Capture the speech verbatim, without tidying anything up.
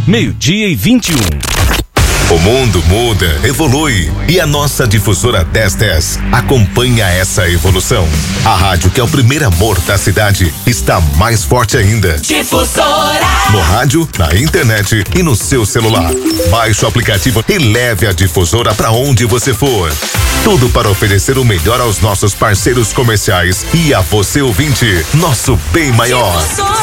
meio-dia e vinte e um. O mundo muda, evolui e a nossa difusora dez dez acompanha essa evolução. A rádio que é o primeiro amor da cidade está mais forte ainda. Difusora! No rádio, na internet e no seu celular. Baixe o aplicativo e leve a difusora para onde você for. Tudo para oferecer o melhor aos nossos parceiros comerciais e a você ouvinte, nosso bem maior. Difusora.